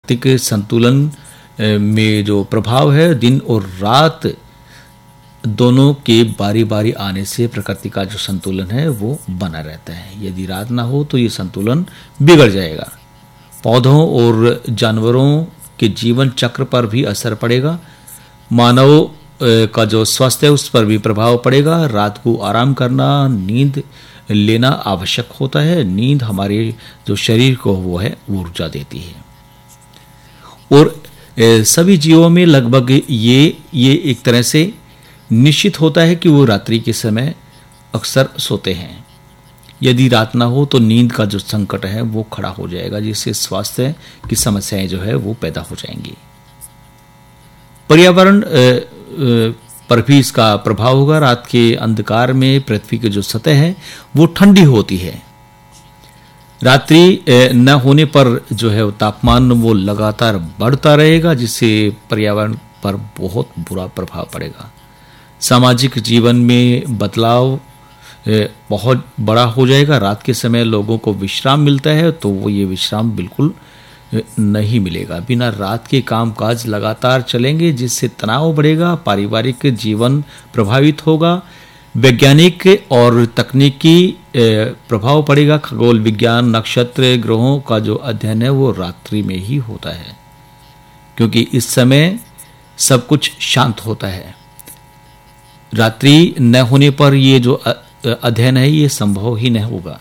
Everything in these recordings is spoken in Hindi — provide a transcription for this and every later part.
प्राकृतिक संतुलन में जो प्रभाव है, दिन और रात दोनों के बारी बारी आने से प्रकृति का जो संतुलन है वो बना रहता है। यदि रात ना हो तो ये संतुलन बिगड़ जाएगा। पौधों और जानवरों के जीवन चक्र पर भी असर पड़ेगा। मानव का जो स्वास्थ्य है उस पर भी प्रभाव पड़ेगा। रात को आराम करना, नींद लेना आवश्यक होता है। नींद हमारे जो शरीर को वो है ऊर्जा देती है। और सभी जीवों में लगभग ये एक तरह से निश्चित होता है कि वो रात्रि के समय अक्सर सोते हैं। यदि रात ना हो तो नींद का जो संकट है वो खड़ा हो जाएगा, जिससे स्वास्थ्य की समस्याएं जो है वो पैदा हो जाएंगी। पर्यावरण पर भी इसका प्रभाव होगा। रात के अंधकार में पृथ्वी की जो सतह है वो ठंडी होती है। रात्रि न होने पर जो है तापमान वो लगातार बढ़ता रहेगा, जिससे पर्यावरण पर बहुत बुरा प्रभाव पड़ेगा। सामाजिक जीवन में बदलाव बहुत बड़ा हो जाएगा। रात के समय लोगों को विश्राम मिलता है तो वो ये विश्राम बिल्कुल नहीं मिलेगा। बिना रात के कामकाज लगातार चलेंगे, जिससे तनाव बढ़ेगा, पारिवारिक जीवन प्रभावित होगा, वैज्ञानिक और तकनीकी प्रभाव पड़ेगा। खगोल विज्ञान, नक्षत्र, ग्रहों का जो अध्ययन है वो रात्रि में ही होता है, क्योंकि इस समय सब कुछ शांत होता है। रात्रि न होने पर ये जो अध्ययन है ये संभव ही नहीं होगा।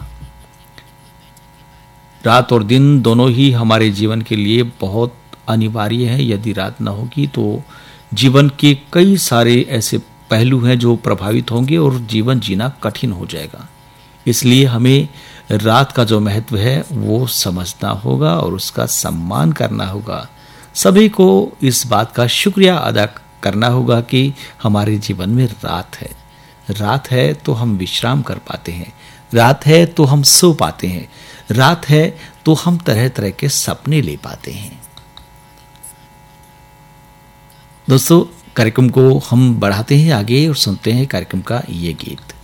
रात और दिन दोनों ही हमारे जीवन के लिए बहुत अनिवार्य है। यदि रात न होगी तो जीवन के कई सारे ऐसे पहलू हैं जो प्रभावित होंगे और जीवन जीना कठिन हो जाएगा। इसलिए हमें रात का जो महत्व है वो समझना होगा और उसका सम्मान करना होगा। सभी को इस बात का शुक्रिया अदा करना होगा कि हमारे जीवन में रात है। रात है तो हम विश्राम कर पाते हैं, रात है तो हम सो पाते हैं, रात है तो हम तरह तरह के सपने ले पाते हैं। दोस्तों, कार्यक्रम को हम बढ़ाते हैं आगे और सुनते हैं कार्यक्रम का ये गीत।